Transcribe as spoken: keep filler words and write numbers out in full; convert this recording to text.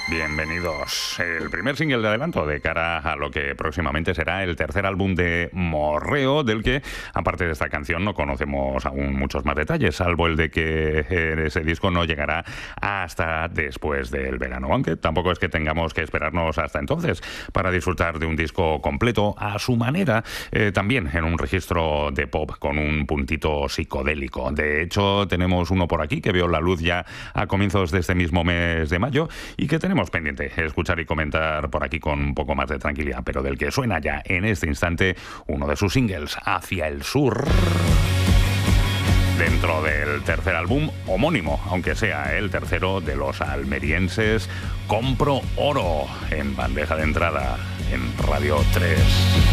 Bienvenidos. El primer single de adelanto de cara a lo que próximamente será el tercer álbum de Morreo, del que, aparte de esta canción, no conocemos aún muchos más detalles, salvo el de que ese disco no llegará hasta después del verano. Aunque tampoco es que tengamos que esperarnos hasta entonces para disfrutar de un disco completo a su manera, eh, también en un registro de pop con un puntito psicodélico. De hecho, tenemos uno por aquí que vio la luz ya a comienzos de este mismo mes de mayo y que tenemos pendiente escuchar y comentar por aquí con un poco más de tranquilidad, pero del que suena ya en este instante uno de sus singles, Hacia el Sur, dentro del tercer álbum homónimo, aunque sea el tercero de los almerienses Compro Oro, en bandeja de entrada en Radio tres.